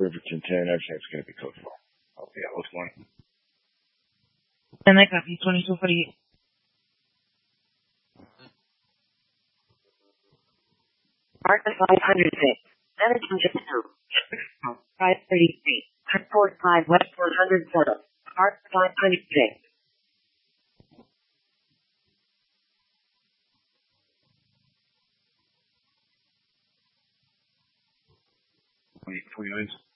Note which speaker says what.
Speaker 1: Riverton 10, everything's going to be code 4. Oh, yeah, what's going on?
Speaker 2: And I copy 2248.
Speaker 3: Mark 506. Management of 533. Port 5 West 100 Portal. Mark 506.
Speaker 1: 49.